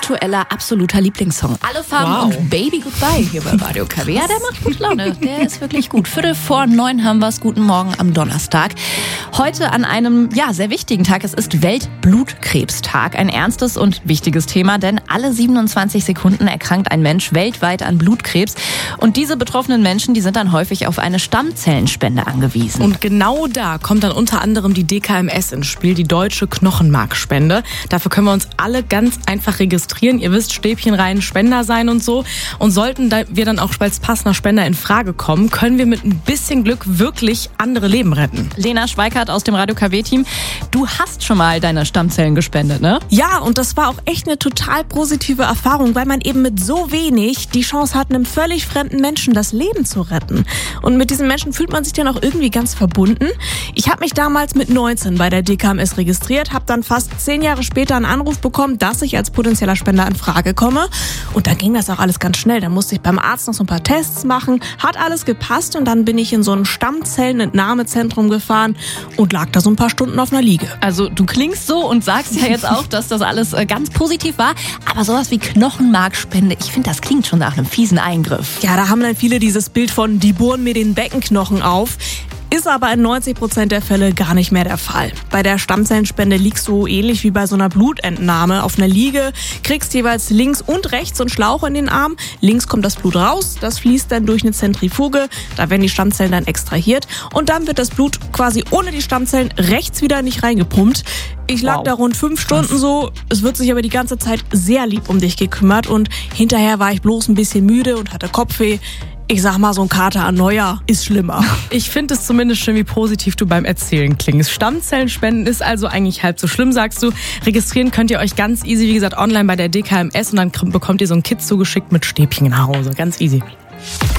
aktueller, absoluter Lieblingssong. Alle Farben und Baby Goodbye hier bei Radio KW. Ja, der macht gut Laune. Der ist wirklich gut. 8:45 haben wir es. Guten Morgen am Donnerstag. Heute an einem, sehr wichtigen Tag. Es ist Weltblutkrebstag. Ein ernstes und wichtiges Thema, denn alle 27 Sekunden erkrankt ein Mensch weltweit an Blutkrebs. Und diese betroffenen Menschen, die sind dann häufig auf eine Stammzellenspende angewiesen. Und genau da kommt dann unter anderem die DKMS ins Spiel, die Deutsche Knochenmarkspende. Dafür können wir uns alle ganz einfach registrieren. Ihr wisst, Stäbchen rein, Spender sein und so. Und sollten wir dann auch als passender Spender in Frage kommen, können wir mit ein bisschen Glück wirklich andere Leben retten. Lena Schweikart aus dem Radio KW-Team. Du hast schon mal deine Stammzellen gespendet, ne? Ja, und das war auch echt eine total positive Erfahrung, weil man eben mit so wenig die Chance hat, einem völlig fremden Menschen das Leben zu retten. Und mit diesen Menschen fühlt man sich dann auch irgendwie ganz verbunden. Ich habe mich damals mit 19 bei der DKMS registriert, habe dann fast 10 Jahre später einen Anruf bekommen, dass ich als potenzieller Spender in Frage komme. Und dann ging das auch alles ganz schnell. Da musste ich beim Arzt noch so ein paar Tests machen, hat alles gepasst und dann bin ich in so ein Stammzellenentnahmezentrum gefahren und lag da so ein paar Stunden auf einer Liege. Also du klingst so und sagst ja jetzt auch, dass das alles ganz positiv war, aber sowas wie Knochenmarkspende, ich finde, das klingt schon nach einem fiesen Eingriff. Ja, da haben dann viele dieses Bild von, die bohren mir den Beckenknochen auf. Ist aber in 90% der Fälle gar nicht mehr der Fall. Bei der Stammzellenspende liegst du ähnlich wie bei so einer Blutentnahme auf einer Liege, kriegst jeweils links und rechts so einen Schlauch in den Arm. Links kommt das Blut raus, das fließt dann durch eine Zentrifuge, da werden die Stammzellen dann extrahiert und dann wird das Blut quasi ohne die Stammzellen rechts wieder nicht reingepumpt. Ich lag da rund 5 Stunden so, es wird sich aber die ganze Zeit sehr lieb um dich gekümmert und hinterher war ich bloß ein bisschen müde und hatte Kopfweh. Ich sag mal, so ein Kater an Neujahr ist schlimmer. Ich finde es zumindest schön, wie positiv du beim Erzählen klingst. Stammzellenspenden ist also eigentlich halb so schlimm, sagst du. Registrieren könnt ihr euch ganz easy, wie gesagt, online bei der DKMS und dann bekommt ihr so ein Kit zugeschickt mit Stäbchen nach Hause. Ganz easy.